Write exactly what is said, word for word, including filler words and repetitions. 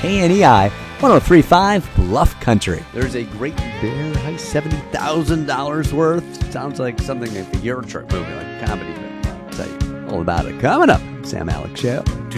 K N E I one oh three point five Bluff Country. There's a Great Bear Heist, seventy thousand dollars worth. Sounds like something like a Euro Truck movie, like a comedy. But I'll tell you all about it coming up. Sam Alex Show.